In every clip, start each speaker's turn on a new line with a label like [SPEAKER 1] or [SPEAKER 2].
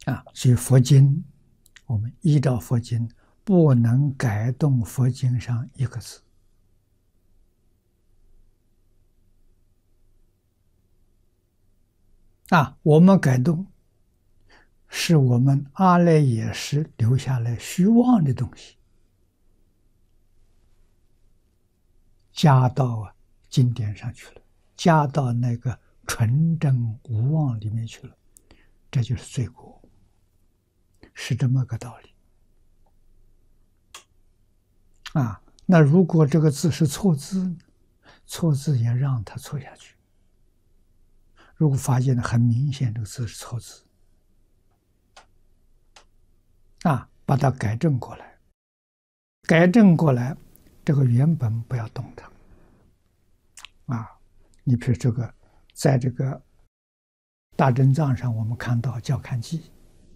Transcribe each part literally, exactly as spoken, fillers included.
[SPEAKER 1] 啊，所以佛经，我们依照佛经，不能改动佛经上一个字。啊，我们改动，是我们阿赖耶识留下来虚妄的东西，加到啊经典上去了，加到那个纯真无妄里面去了，这就是罪过，是这么个道理。啊，那如果这个字是错字，错字也让它错下去。如果发现的很明显，这个字是错字，啊，把它改正过来，改正过来，这个原本不要动它。啊，你比如这个，在这个大正藏上，我们看到校勘记，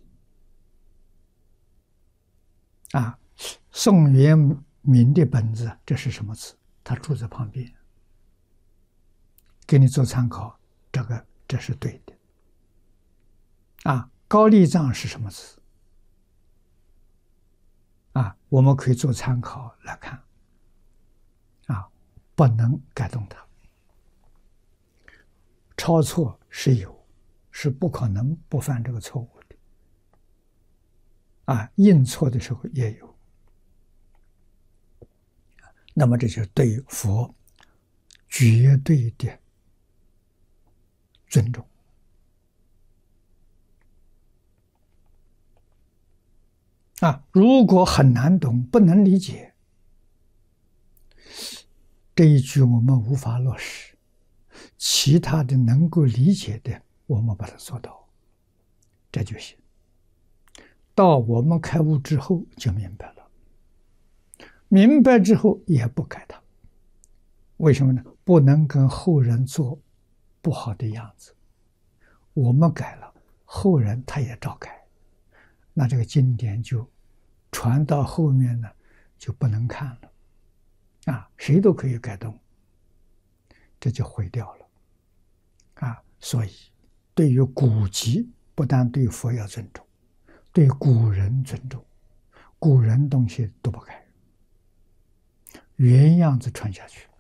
[SPEAKER 1] 啊，宋元明的本子，这是什么字？他注在旁边，给你做参考，这个这是对的。啊，高丽藏是什么字？啊，我们可以做参考来看。啊，不能改动它。抄错是有，是不可能不犯这个错误的。啊，印错的时候也有。那么这就是对佛绝对的尊重。啊，如果很难懂，不能理解，这一句我们无法落实，其他的能够理解的，我们把它做到，这就行。到我们开悟之后就明白了，明白之后也不改它。为什么呢？不能跟后人做不好的样子。我们改了，后人他也照改，那这个经典就传到后面呢，就不能看了。啊，谁都可以改动，这就毁掉了。啊，所以对于古籍，不但对佛要尊重，对古人尊重，古人东西都不改，原样子传下去。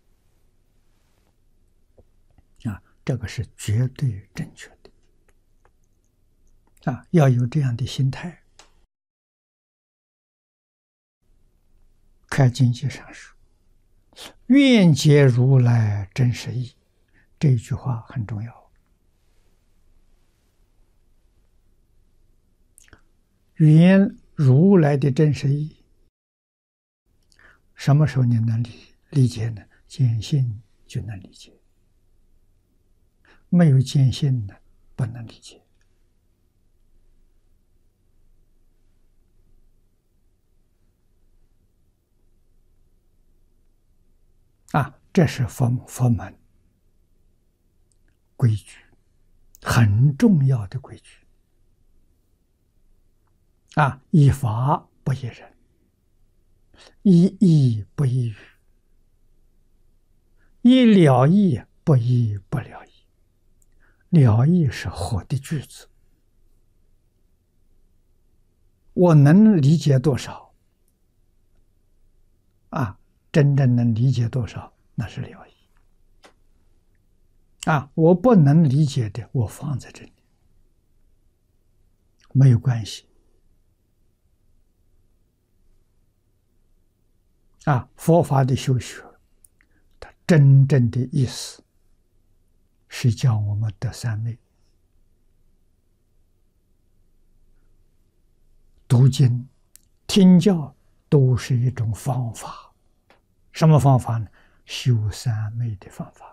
[SPEAKER 1] 啊，这个是绝对正确的。啊，要有这样的心态。开经济上说，愿解如来真实义，这句话很重要。愿如来的真实义，什么时候你能理理解呢？见性就能理解，没有见性呢，不能理解。啊，这是佛佛门规矩，很重要的规矩。啊，依法不依人，依义不依语，依了义不依不了义。了义是活的句子，我能理解多少？啊，真正能理解多少，那是了义。啊，我不能理解的，我放在这里，没有关系。啊，佛法的修学，它真正的意思是叫我们得三昧。读经、听教都是一种方法，什么方法呢？修三昧的方法。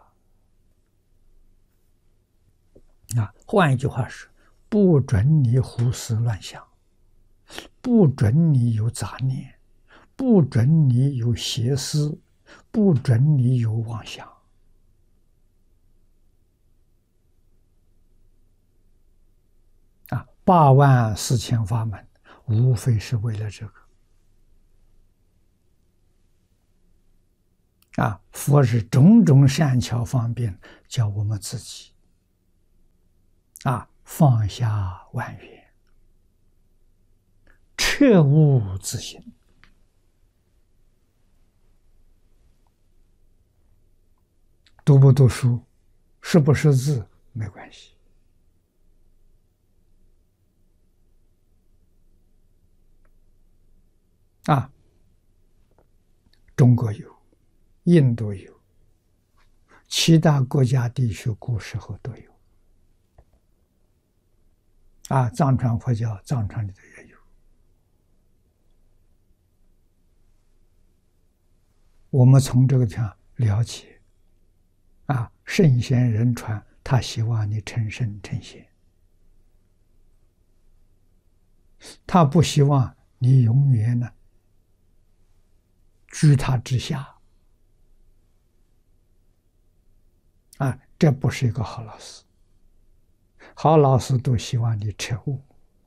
[SPEAKER 1] 啊，换一句话说，不准你胡思乱想，不准你有杂念，不准你有邪思，不准你有妄想。啊，八万四千法门，无非是为了这个。啊，佛是种种善巧方便，叫我们自己啊放下万缘， 彻悟自性。读不读书，识不识字没关系。啊，中国有，印度有，其他国家地区古时候都有。啊，藏传佛教藏传里头也有。我们从这个上了解，啊，圣贤人传，他希望你成圣成贤，他不希望你永远呢居他之下。啊，这不是一个好老师。好老师都希望你彻悟。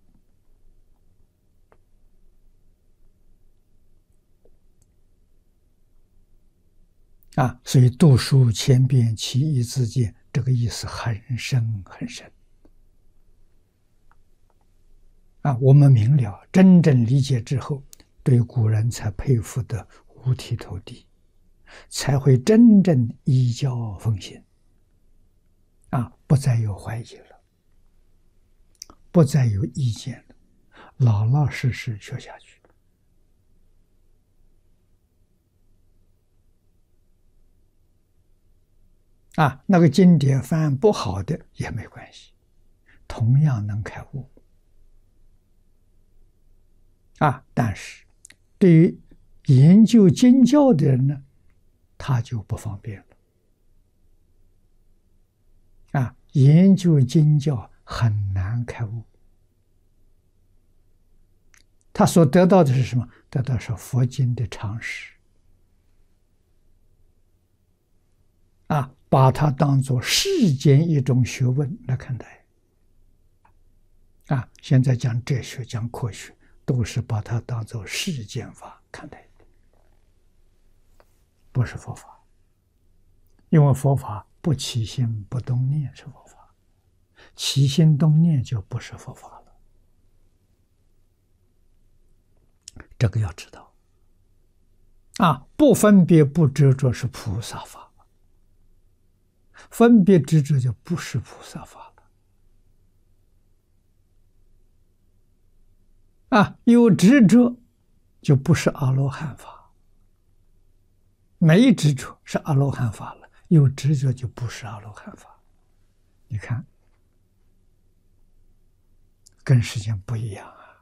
[SPEAKER 1] 啊，所以读书千遍，其义自见，这个意思很深很深。啊，我们明了，真正理解之后，对古人才佩服得五体投地，才会真正依教奉行。啊，不再有怀疑了，不再有意见了，老老实实学下去。啊，那个经典翻不好的也没关系，同样能开悟。啊，但是对于研究经教的人呢，他就不方便了。啊，研究经教很难开悟。他所得到的是什么？得到是佛经的常识。啊，把它当作世间一种学问来看待。啊，现在讲哲学、讲科学，都是把它当作世间法看待的，不是佛法。因为佛法不起心不动念是佛法，起心动念就不是佛法了。这个要知道。啊，不分别不执着是菩萨法，分别执着就不是菩萨法了。啊，有执着就不是阿罗汉法，没执着是阿罗汉法了。有执着就不是阿罗汉法，你看，跟世间不一样啊！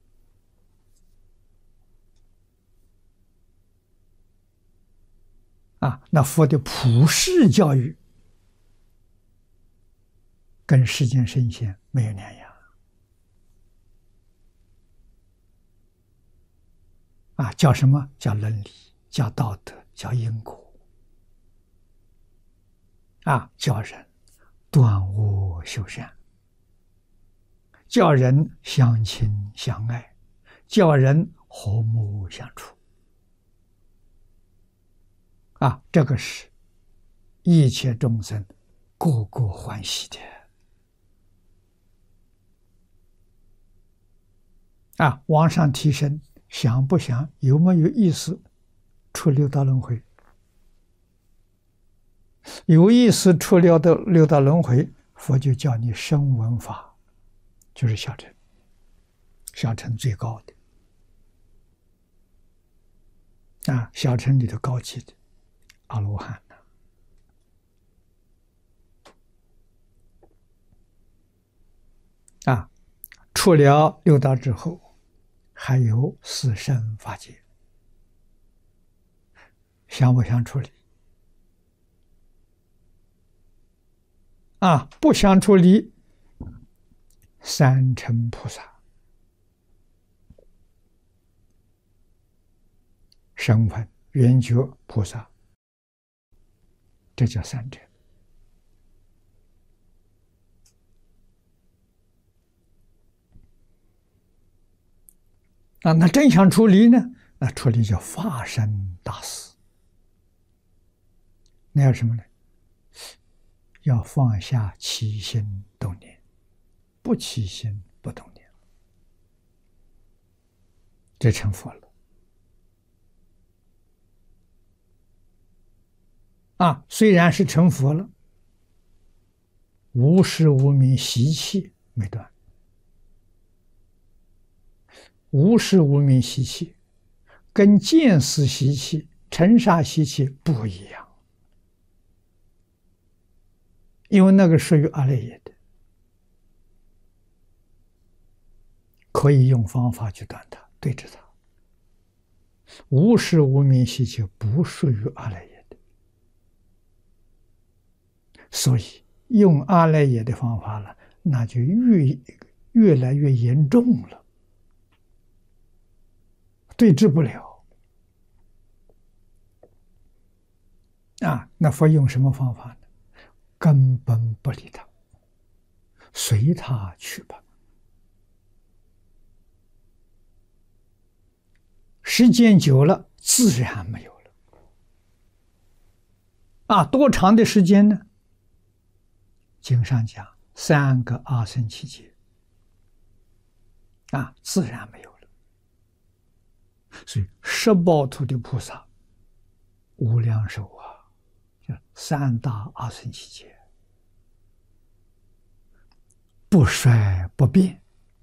[SPEAKER 1] 啊，那佛的普世教育跟世间圣贤没有两样。啊，叫什么？叫伦理，叫道德，叫因果。啊，叫人断恶修善，叫人相亲相爱，叫人和睦相处。啊，这个是一切众生个个欢喜的。啊，往上提升，想不想？有没有意识出六道轮回？有意识出六道六道轮回，佛就叫你声闻法，就是小乘，小乘最高的。啊，小乘里头高级的阿罗汉呢。啊，出了六道之后，还有四圣法界，想不想处理？啊，不想处理，三乘菩萨声闻缘觉菩萨，这叫三乘。啊，那真想处理呢？那处理叫法身大事。那要什么呢？要放下起心动念，不起心不动念。 这成佛了。啊，虽然是成佛了，无始无明习气没断。无始无明习气跟见思习气、尘沙习气不一样，因为那个属于阿赖耶的，可以用方法去断它、对治它。无始无明习气不属于阿赖耶的，所以用阿赖耶的方法了，那就越越来越严重了，对治不了。啊，那佛用什么方法呢？根本不理他，随他去吧。时间久了，自然没有了。啊，多长的时间呢？经上讲三个阿僧祇劫，啊，自然没有了。所以十报图的菩萨无量寿啊，叫三大阿僧祇劫，不衰不变。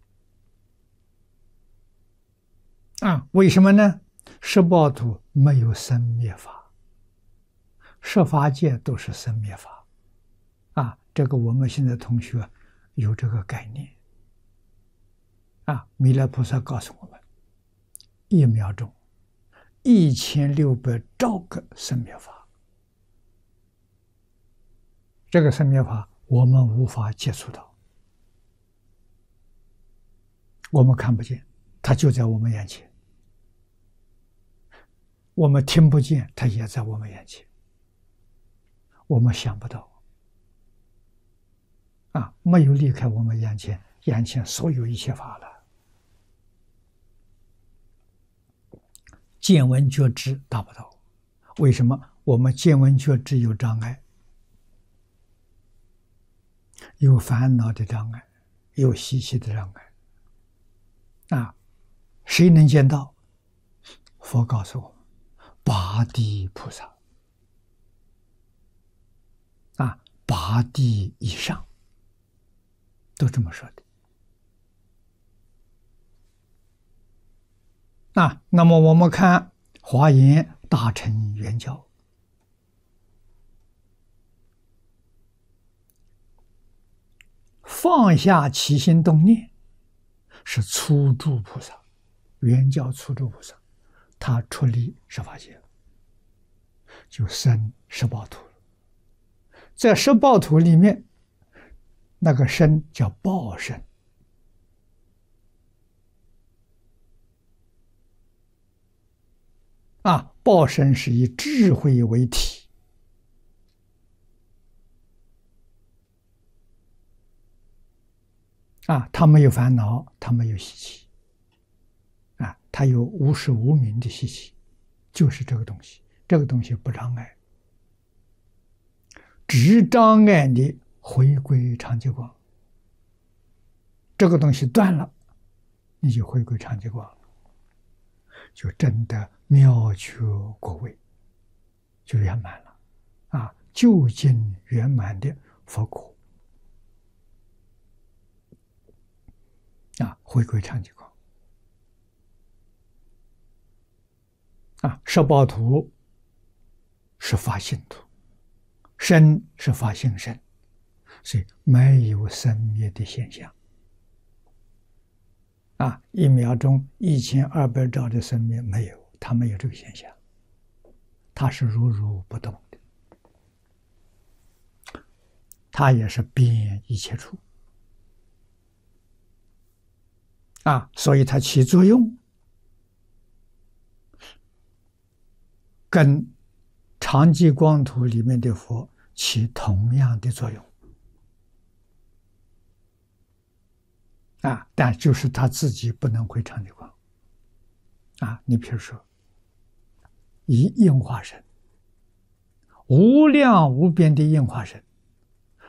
[SPEAKER 1] 啊，为什么呢？十报图没有生灭法，十法界都是生灭法。啊，这个我们现在同学有这个概念。啊，弥勒菩萨告诉我们，一秒钟一千六百兆个生灭法，这个生灭法我们无法接触到，我们看不见，它就在我们眼前；我们听不见，它也在我们眼前，我们想不到。啊，没有离开我们眼前，眼前所有一切法了。见闻觉知达不到，为什么？我们见闻觉知有障碍，有烦恼的障碍，有习气的障碍。啊，谁能见到？佛告诉我们，八地菩萨。啊，八地以上都这么说的。啊，那么我们看华严大乘圆教，放下起心动念是初住菩萨，圆教初住菩萨，他出离十法界，就生十报图了。在十报图里面，那个身叫报身。啊，报身是以智慧为体，啊，他没有烦恼，他没有习气，啊，他有无始无明的习气，就是这个东西，这个东西不障碍，只障碍你回归常寂光，这个东西断了，你就回归常寂光了，就真的妙觉果位，就圆满了，啊，究竟圆满的佛果，啊，回归常寂光，啊，十报图是发心图，身是发性身，所以没有生灭的现象。啊，一秒钟一千二百兆的生灭没有，它没有这个现象，它是如如不动的，它也是遍一切处。啊，所以它起作用，跟常寂光图里面的佛起同样的作用。啊，但就是他自己不能回常寂光。啊，你比如说，以应化身，无量无边的应化身，